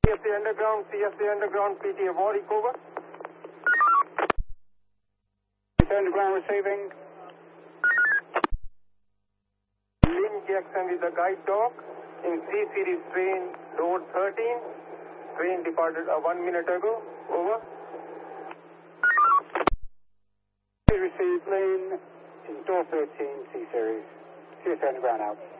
CFC Underground, PTA Warwick, over. Underground receiving. Lynn Jackson is the guide dog in C-Series train load 13. Train departed 1 minute ago, over. Received Lynn in door 13, C-Series. CFC Underground out.